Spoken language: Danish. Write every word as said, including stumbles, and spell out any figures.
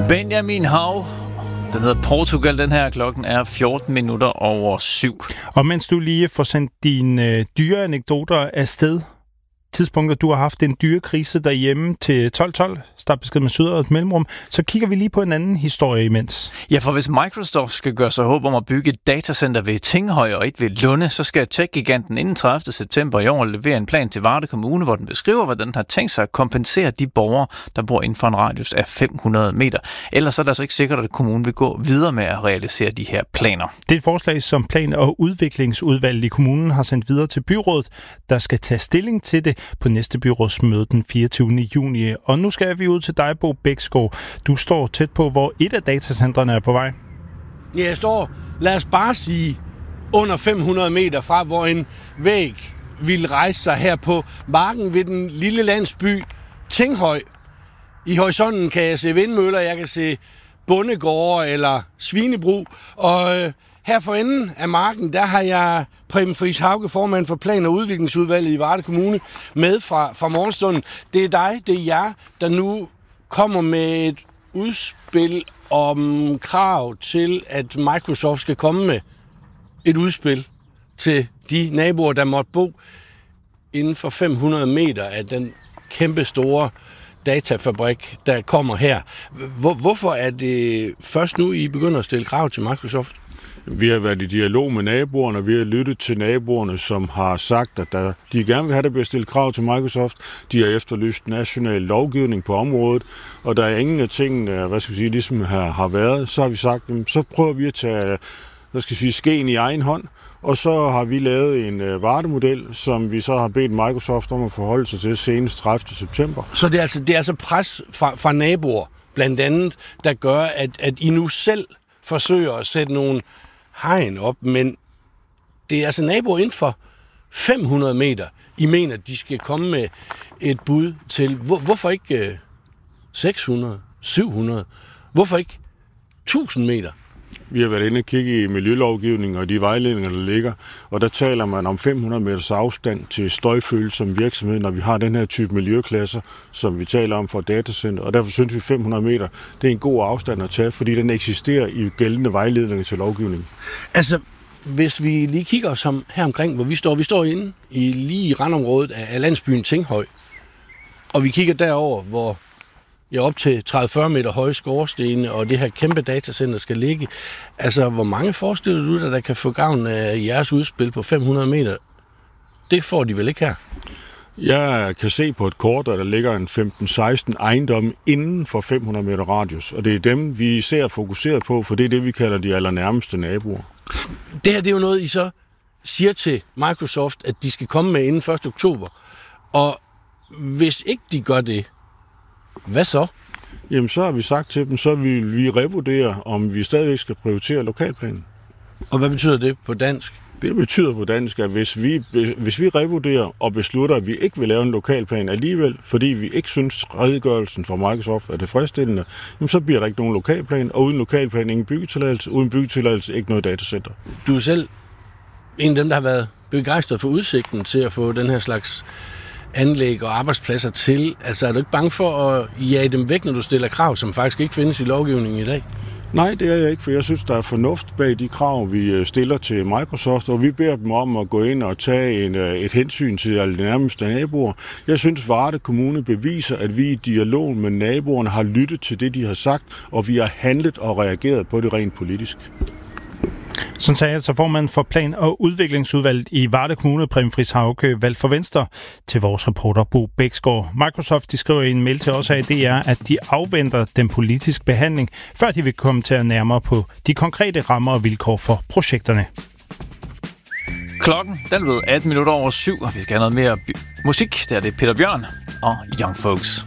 Benjamin Hav. Den hedder Portugal, den her. Klokken er fjorten minutter over syv. Og mens du lige får sendt dine øh, dyreanekdoter afsted, tidspunkter, du har haft en dyrekrise derhjemme til tolv tolv, startbesked med Syd og et mellemrum, så kigger vi lige på en anden historie imens. Ja, for hvis Microsoft skal gøre sig håb om at bygge et datacenter ved Tinghøj og et ved Lunde, så skal tech-giganten inden tredivte september i år levere en plan til Varde Kommune, hvor den beskriver, hvordan den har tænkt sig at kompensere de borgere, der bor inden for en radius af fem hundrede meter. Ellers er det altså ikke sikkert, at kommunen vil gå videre med at realisere de her planer. Det er et forslag, som Plan- og Udviklingsudvalget i kommunen har sendt videre til byrådet, der skal tage stilling til det på næste byrådsmøde den fireogtyvende juni. Og nu skal vi ud til dig, Bo Bæksgaard. Du står tæt på, hvor et af datacentrene er på vej. Ja, jeg står, lad os bare sige, under fem hundrede meter fra, hvor en væg ville rejse sig her på marken ved den lille landsby Tinghøj. I horisonten kan jeg se vindmøller, jeg kan se bondegårde eller svinebrug, og øh, her for enden af marken, der har jeg Preben Friis Hauge, formand for Plan- og Udviklingsudvalget i Varde Kommune, med fra, fra morgenstunden. Det er dig, det er jer, der nu kommer med et udspil om krav til, at Microsoft skal komme med et udspil til de naboer, der måtte bo inden for fem hundrede meter af den kæmpe store datafabrik, der kommer her. Hvor, hvorfor er det først nu, I begynder at stille krav til Microsoft? Vi har været i dialog med naboerne, og vi har lyttet til naboerne, som har sagt, at der, de gerne vil have, der bliver stillet krav til Microsoft. De har efterlyst national lovgivning på området, og der er ingen af tingene, hvad skal vi sige, ligesom her har været. Så har vi sagt, så prøver vi at tage, hvad skal vi sige, skeen i egen hånd, og så har vi lavet en uh, Varde-model, som vi så har bedt Microsoft om at forholde sig til senest tredivte september. Så det er altså, det er altså pres fra, fra naboer, blandt andet, der gør, at, at I nu selv forsøger at sætte nogle hegn op, men det er altså naboer inden for fem hundrede meter. I mener, de skal komme med et bud til, hvor, hvorfor ikke uh, seks hundrede, syv hundrede? Hvorfor ikke tusind meter? Vi har været inde og kigge i miljølovgivningen og de vejledninger, der ligger, og der taler man om fem hundrede meters afstand til støjfølsom virksomhed, når vi har den her type miljøklasser, som vi taler om for datacenter, og derfor synes vi fem hundrede meter, det er en god afstand at tage, fordi den eksisterer i gældende vejledninger til lovgivningen. Altså, hvis vi lige kigger som her omkring, hvor vi står, vi står inde i lige i randområdet af landsbyen Tinghøj, og vi kigger derover, hvor jeg op til tredive til fyrre meter høje skorstene, og det her kæmpe datacenter skal ligge. Altså, hvor mange forestiller du dig, der kan få gavn af jeres udspil på fem hundrede meter? Det får de vel ikke her? Jeg kan se på et kort, at der ligger en femten seksten ejendomme inden for fem hundrede meter radius, og det er dem, vi især fokuserer på, for det er det, vi kalder de allernærmeste naboer. Det her, det er jo noget, I så siger til Microsoft, at de skal komme med inden første oktober. Og hvis ikke de gør det, hvad så? Jamen, så har vi sagt til dem, så vil vi revurdere, om vi stadigvæk skal prioritere lokalplanen. Og hvad betyder det på dansk? Det betyder på dansk, at hvis vi, hvis vi revurderer og beslutter, at vi ikke vil lave en lokalplan alligevel, fordi vi ikke synes, redegørelsen fra Microsoft er tilfredsstillende, jamen så bliver der ikke nogen lokalplan, og uden lokalplan ingen byggetilladelse, uden byggetilladelse ikke noget datacenter. Du er selv en af dem, der har været begejstret for udsigten til at få den her slags anlæg og arbejdspladser til. Altså er du ikke bange for at jage dem væk, når du stiller krav, som faktisk ikke findes i lovgivningen i dag? Nej, det er jeg ikke, for jeg synes, der er fornuft bag de krav, vi stiller til Microsoft, og vi beder dem om at gå ind og tage en, et hensyn til alle de nærmeste naboer. Jeg synes, Varde Kommune beviser, at vi i dialog med naboerne har lyttet til det, de har sagt, og vi har handlet og reageret på det rent politisk. Sådan sagde altså formanden for Plan- og Udviklingsudvalget i Varde Kommune, Preben Friis Hauge, valgt for Venstre, til vores reporter Bo Bæksgaard. Microsoft de skriver i en mail til os her i D R, at de afventer den politiske behandling, før de vil komme til at nærmere på de konkrete rammer og vilkår for projekterne. Klokken den er blevet atten minutter over syv, og vi skal have noget mere by- musik. Der er det Peter Bjørn og Young Folks.